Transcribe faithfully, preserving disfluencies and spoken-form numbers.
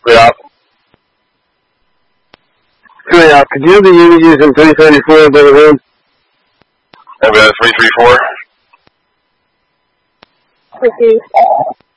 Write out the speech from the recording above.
Yeah. Yeah, could you have the unit using three thirty-four by the room? I've got three three four. Thank you.